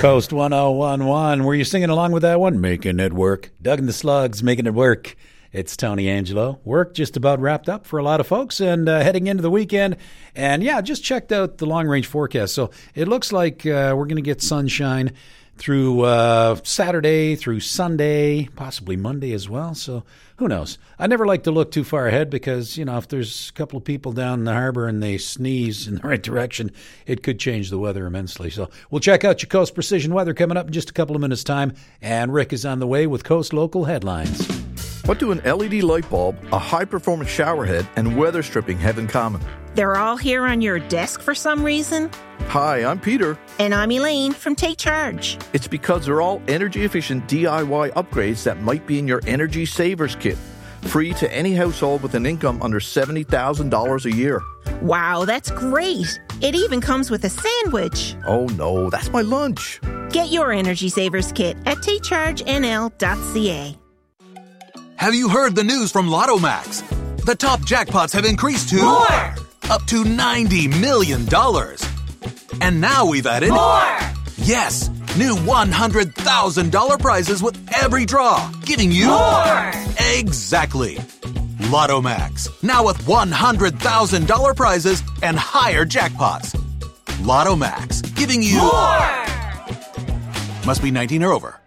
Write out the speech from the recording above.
Coast 1011. Were you singing along with that one? Making it work. Doug and the Slugs, making it work. It's Tony Angelo. Work just about wrapped up for a lot of folks and heading into the weekend. And yeah, just checked out the long-range forecast. So it looks like we're going to get sunshine through Saturday, through Sunday, possibly Monday as well. So who knows? I never like to look too far ahead because, you know, if there's a couple of people down in the harbor and they sneeze in the right direction, it could change the weather immensely. So we'll check out your Coast Precision Weather coming up in just a couple of minutes' time. And Rick is on the way with Coast Local Headlines. What do an LED light bulb, a high-performance shower head, and weather stripping have in common? They're all here on your desk for some reason. Hi, I'm Peter. And I'm Elaine from Take Charge. It's because they're all energy-efficient DIY upgrades that might be in your Energy Savers Kit. Free to any household with an income under $70,000 a year. Wow, that's great. It even comes with a sandwich. Oh no, that's my lunch. Get your Energy Savers Kit at takechargenl.ca. Have you heard the news from Lotto Max? The top jackpots have increased to... More! Up to $90 million. And now we've added... More! Yes, new $100,000 prizes with every draw, giving you... More! Exactly. Lotto Max, now with $100,000 prizes and higher jackpots. Lotto Max, giving you... More! Must be 19 or over.